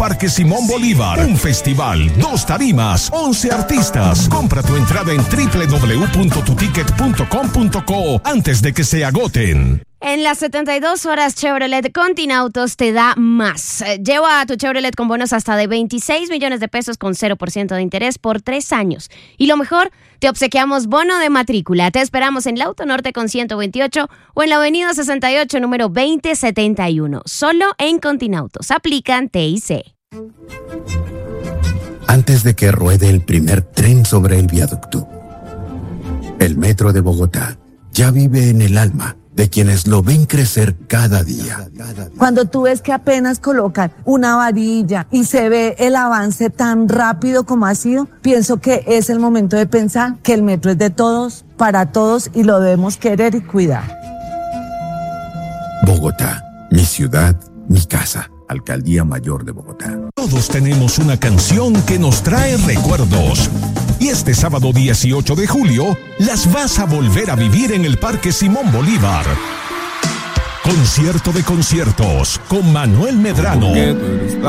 Parque Simón Bolívar. Un festival, 2 tarimas, 11 artistas. Compra tu entrada en www.tuticket.com.co antes de que se agoten. En las 72 horas Chevrolet Continautos te da más. Lleva a tu Chevrolet con bonos hasta de 26 millones de pesos con 0% de interés por 3 años. Y lo mejor, te obsequiamos bono de matrícula. Te esperamos en la Autonorte con 128 o en la Avenida 68, número 2071. Solo en Continautos. Aplican TIC. Antes de que ruede el primer tren sobre el viaducto, el Metro de Bogotá ya vive en el alma de quienes lo ven crecer cada día. Cuando tú ves que apenas colocan una varilla y se ve el avance tan rápido como ha sido, pienso que es el momento de pensar que el metro es de todos, para todos, y lo debemos querer y cuidar. Bogotá, mi ciudad, mi casa. Alcaldía Mayor de Bogotá. Todos tenemos una canción que nos trae recuerdos. Y este sábado 18 de julio, las vas a volver a vivir en el Parque Simón Bolívar. Concierto de conciertos con Manuel Medrano.